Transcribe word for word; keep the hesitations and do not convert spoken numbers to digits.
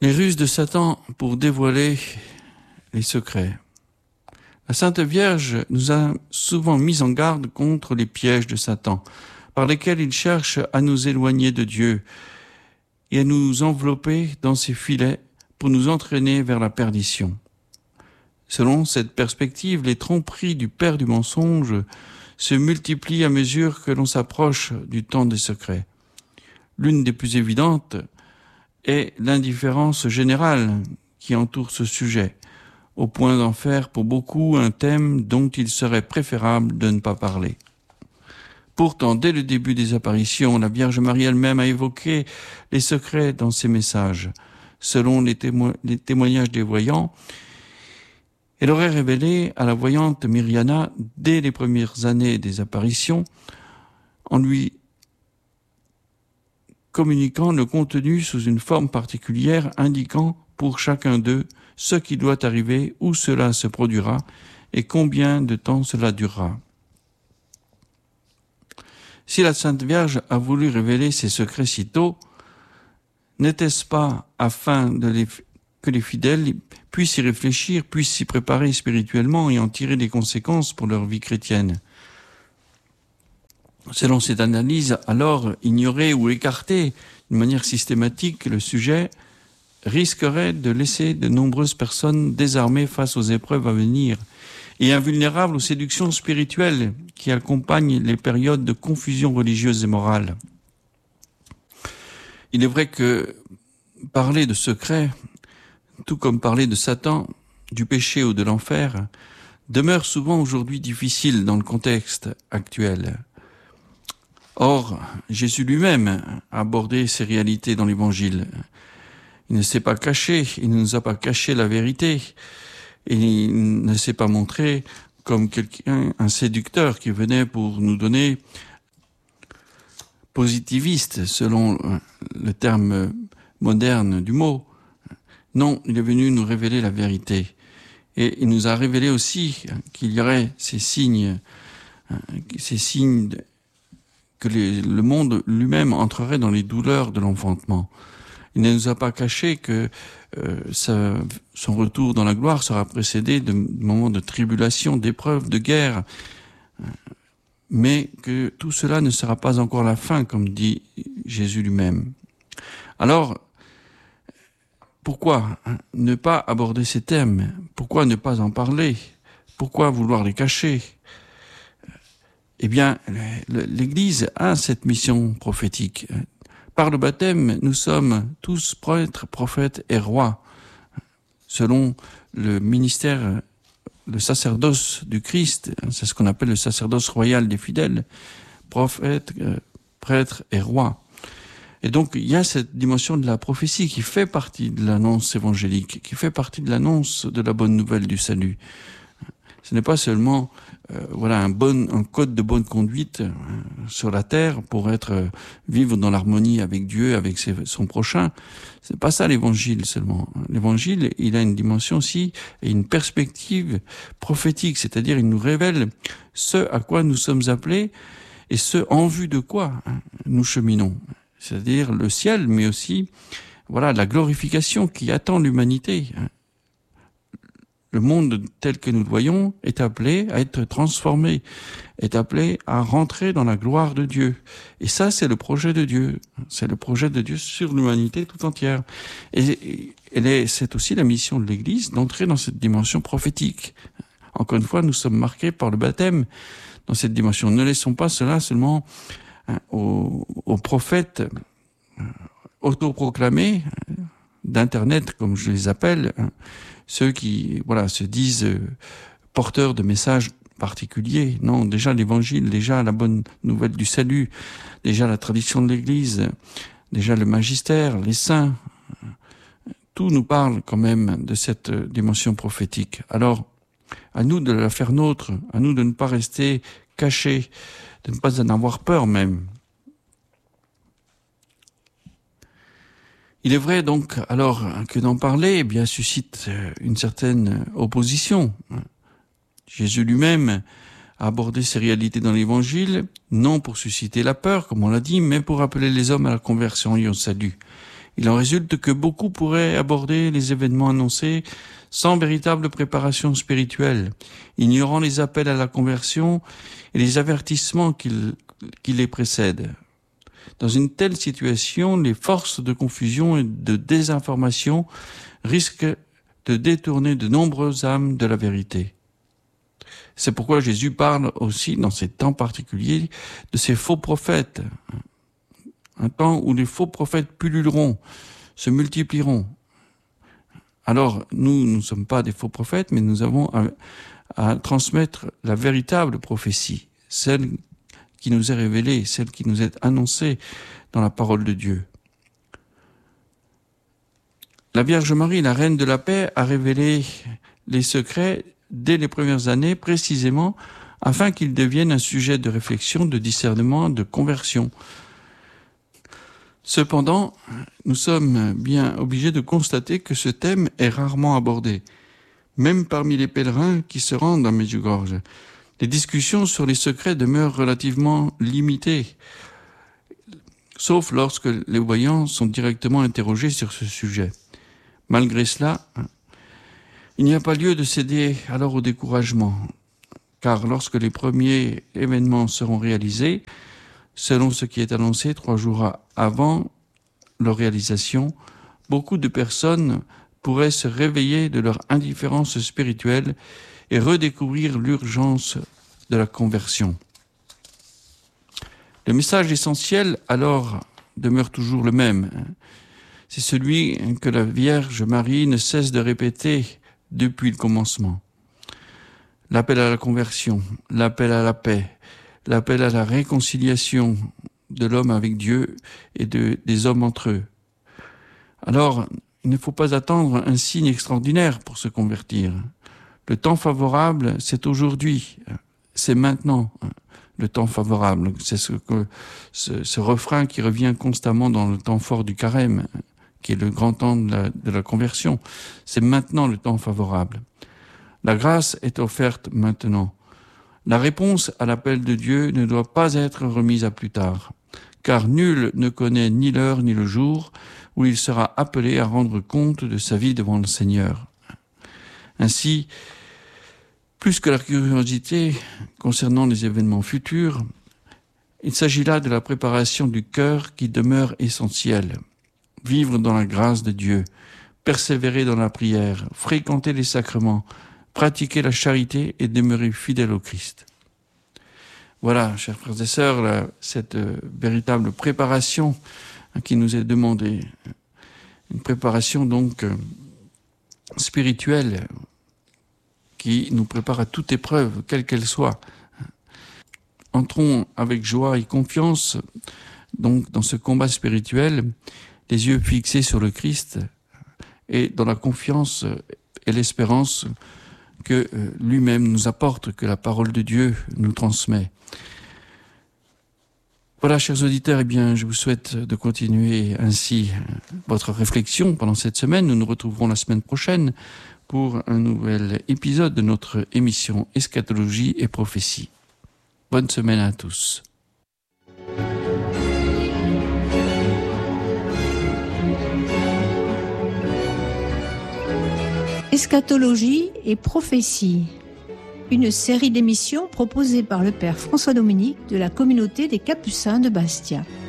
Les ruses de Satan pour dévoiler les secrets. La Sainte Vierge nous a souvent mis en garde contre les pièges de Satan, par lesquels il cherche à nous éloigner de Dieu et à nous envelopper dans ses filets pour nous entraîner vers la perdition. Selon cette perspective, les tromperies du père du mensonge se multiplient à mesure que l'on s'approche du temps des secrets. L'une des plus évidentes est l'indifférence générale qui entoure ce sujet, au point d'en faire pour beaucoup un thème dont il serait préférable de ne pas parler. Pourtant, dès le début des apparitions, la Vierge Marie elle-même a évoqué les secrets dans ses messages. Selon les, témo- les témoignages des voyants, elle aurait révélé à la voyante Myriana, dès les premières années des apparitions, en lui communiquant le contenu sous une forme particulière, indiquant pour chacun d'eux ce qui doit arriver, où cela se produira et combien de temps cela durera. Si la Sainte Vierge a voulu révéler ces secrets si tôt, n'était-ce pas afin de les, que les fidèles puissent y réfléchir, puissent s'y préparer spirituellement et en tirer des conséquences pour leur vie chrétienne? Selon cette analyse, alors ignorer ou écarter de manière systématique le sujet risquerait de laisser de nombreuses personnes désarmées face aux épreuves à venir et invulnérables aux séductions spirituelles qui accompagnent les périodes de confusion religieuse et morale. Il est vrai que parler de secrets, tout comme parler de Satan, du péché ou de l'enfer, demeure souvent aujourd'hui difficile dans le contexte actuel. Or, Jésus lui-même a abordé ces réalités dans l'Évangile. Il ne s'est pas caché, il ne nous a pas caché la vérité, et il ne s'est pas montré comme quelqu'un, un séducteur qui venait pour nous donner positiviste, selon le terme moderne du mot. Non, il est venu nous révéler la vérité. Et il nous a révélé aussi qu'il y aurait ces signes, ces signes que les, le monde lui-même entrerait dans les douleurs de l'enfantement. Il ne nous a pas caché que euh, sa, son retour dans la gloire sera précédé de moments de tribulation, d'épreuves, de guerre, mais que tout cela ne sera pas encore la fin, comme dit Jésus lui-même. Alors, pourquoi ne pas aborder ces thèmes? Pourquoi ne pas en parler? Pourquoi vouloir les cacher? Eh bien, l'Église a cette mission prophétique. Par le baptême, nous sommes tous prêtres, prophètes et rois, selon le ministère, le sacerdoce du Christ. C'est ce qu'on appelle le sacerdoce royal des fidèles, prophètes, prêtres et rois. Et donc, il y a cette dimension de la prophétie qui fait partie de l'annonce évangélique, qui fait partie de l'annonce de la bonne nouvelle du salut. Ce n'est pas seulement euh, voilà un bon un code de bonne conduite euh, sur la terre pour être euh, vivre dans l'harmonie avec Dieu, avec ses, son prochain. C'est pas ça l'évangile seulement. L'évangile, il a une dimension aussi et une perspective prophétique, c'est-à-dire il nous révèle ce à quoi nous sommes appelés et ce en vue de quoi hein, nous cheminons. C'est-à-dire le ciel, mais aussi voilà la glorification qui attend l'humanité. Hein. Le monde tel que nous le voyons est appelé à être transformé, est appelé à rentrer dans la gloire de Dieu. Et ça, c'est le projet de Dieu. C'est le projet de Dieu sur l'humanité tout entière. Et, et c'est aussi la mission de l'Église d'entrer dans cette dimension prophétique. Encore une fois, nous sommes marqués par le baptême dans cette dimension. Ne laissons pas cela seulement hein, aux, aux prophètes euh, autoproclamés euh, d'Internet, comme je les appelle, hein, ceux qui voilà se disent euh, porteurs de messages particuliers. Non, déjà l'évangile, déjà la bonne nouvelle du salut, déjà la tradition de l'Église, déjà le magistère, les saints, tout nous parle quand même de cette dimension prophétique. Alors, à nous de la faire nôtre, à nous de ne pas rester cachés, de ne pas en avoir peur même. Il est vrai donc alors que d'en parler eh bien suscite une certaine opposition. Jésus lui-même a abordé ces réalités dans l'Évangile, non pour susciter la peur, comme on l'a dit, mais pour appeler les hommes à la conversion et au salut. Il en résulte que beaucoup pourraient aborder les événements annoncés sans véritable préparation spirituelle, ignorant les appels à la conversion et les avertissements qui, qui les précèdent. Dans une telle situation, les forces de confusion et de désinformation risquent de détourner de nombreuses âmes de la vérité. C'est pourquoi Jésus parle aussi, dans ces temps particuliers, de ces faux prophètes. Un temps où les faux prophètes pulluleront, se multiplieront. Alors, nous, nous ne sommes pas des faux prophètes, mais nous avons à, à transmettre la véritable prophétie, celle qui nous est révélée, celle qui nous est annoncée dans la parole de Dieu. La Vierge Marie, la Reine de la Paix, a révélé les secrets dès les premières années, précisément afin qu'ils deviennent un sujet de réflexion, de discernement, de conversion. Cependant, nous sommes bien obligés de constater que ce thème est rarement abordé, même parmi les pèlerins qui se rendent à Medjugorje. Les discussions sur les secrets demeurent relativement limitées, sauf lorsque les voyants sont directement interrogés sur ce sujet. Malgré cela, il n'y a pas lieu de céder alors au découragement, car lorsque les premiers événements seront réalisés, selon ce qui est annoncé trois jours avant leur réalisation, beaucoup de personnes pourraient se réveiller de leur indifférence spirituelle et redécouvrir l'urgence de la conversion. Le message essentiel alors demeure toujours le même. C'est celui que la Vierge Marie ne cesse de répéter depuis le commencement. L'appel à la conversion, l'appel à la paix, l'appel à la réconciliation de l'homme avec Dieu et de, des hommes entre eux. Alors, il ne faut pas attendre un signe extraordinaire pour se convertir. Le temps favorable, c'est aujourd'hui, c'est maintenant le temps favorable. C'est ce, que, ce, ce refrain qui revient constamment dans le temps fort du carême, qui est le grand temps de la, de la conversion. C'est maintenant le temps favorable. La grâce est offerte maintenant. La réponse à l'appel de Dieu ne doit pas être remise à plus tard, car nul ne connaît ni l'heure ni le jour où il sera appelé à rendre compte de sa vie devant le Seigneur. Ainsi, plus que la curiosité concernant les événements futurs, il s'agit là de la préparation du cœur qui demeure essentielle. Vivre dans la grâce de Dieu, persévérer dans la prière, fréquenter les sacrements, pratiquer la charité et demeurer fidèle au Christ. Voilà, chers frères et sœurs, là, cette euh, véritable préparation hein, qui nous est demandée. Une préparation donc euh, spirituelle qui nous prépare à toute épreuve, quelle qu'elle soit. Entrons avec joie et confiance donc dans ce combat spirituel, les yeux fixés sur le Christ et dans la confiance et l'espérance que lui-même nous apporte, que la parole de Dieu nous transmet. Voilà, chers auditeurs, eh bien, je vous souhaite de continuer ainsi votre réflexion pendant cette semaine. Nous nous retrouverons la semaine prochaine pour un nouvel épisode de notre émission Eschatologie et prophétie. Bonne semaine à tous. Eschatologie et prophétie, une série d'émissions proposée par le Père François Dominique de la communauté des Capucins de Bastia.